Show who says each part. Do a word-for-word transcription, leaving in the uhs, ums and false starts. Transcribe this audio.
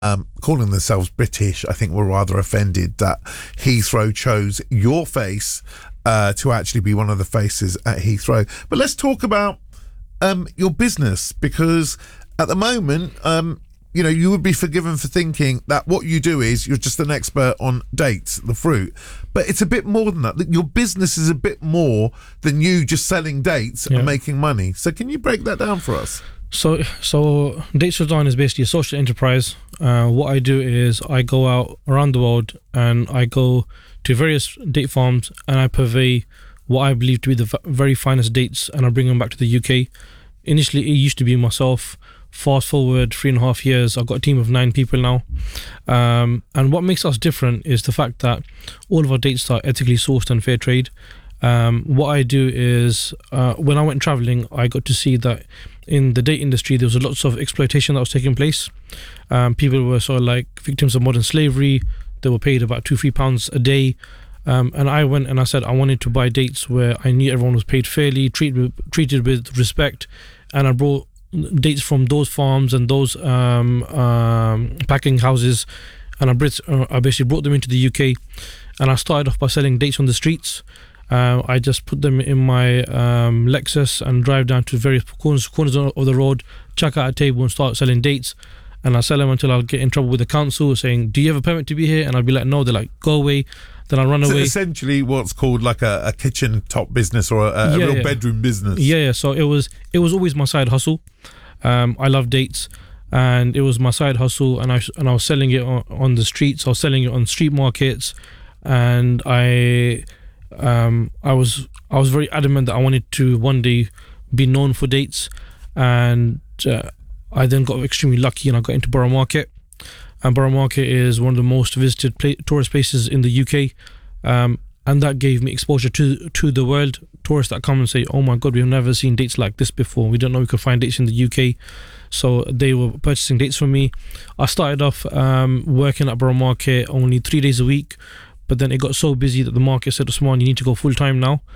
Speaker 1: um, calling themselves British, I think were rather offended that Heathrow chose your face uh, to actually be one of the faces at Heathrow. But let's talk about um, your business, because at the moment, um, you know, you would be forgiven for thinking that what you do is you're just an expert on dates, the fruit. But it's a bit more than that. Your business is a bit more than you just selling dates yeah. and making money. So can you break that down for us?
Speaker 2: So, so Dates for Design is basically a social enterprise. Uh, what I do is I go out around the world and I go to various date farms and I purvey what I believe to be the v- very finest dates, and I bring them back to the U K. Initially, it used to be myself. Fast forward three and a half years, I've got a team of nine people now. Um, and what makes us different is the fact that all of our dates are ethically sourced and fair trade. Um, what I do is, uh, when I went traveling, I got to see that in the date industry, there was lots of exploitation that was taking place. Um, people were sort of like victims of modern slavery. They were paid about two, three pounds a day. Um, and I went and I said I wanted to buy dates where I knew everyone was paid fairly, treated treated with respect, and I brought dates from those farms and those um, um, packing houses, and I, Brits, uh, I basically brought them into the U K, and I started off by selling dates on the streets. Uh, I just put them in my um, Lexus and drive down to various corners, corners of the road, chuck out a table and start selling dates. And I sell them until I'll get in trouble with the council saying, do you have a permit to be here? And I'll be like, no. They're like, go away. Then I'll run
Speaker 1: so
Speaker 2: away.
Speaker 1: Essentially what's called like a, a kitchen top business, or a, a
Speaker 2: yeah,
Speaker 1: real
Speaker 2: yeah.
Speaker 1: bedroom business.
Speaker 2: Yeah, yeah. So it was it was always my side hustle. Um, I love dates, and it was my side hustle, and I and I was selling it on, on the streets. I was selling it on street markets, and I um, I was I was very adamant that I wanted to one day be known for dates, and uh, I then got extremely lucky and I got into Borough Market. And Borough Market is one of the most visited pla- tourist places in the U K, um, and that gave me exposure to to the world. Tourists that come and say, oh my god, we've never seen dates like this before, we don't know we could find dates in the U K. So they were purchasing dates from me. I started off um, working at Borough Market only three days a week, but then it got so busy that the market said, Usman, you need to go full time now.